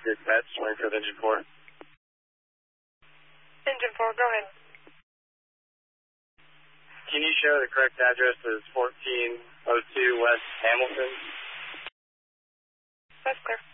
Dispatch, Springfield Engine 4. Engine 4, go ahead. Can you show the correct address is 1402 West Hamilton? That's clear.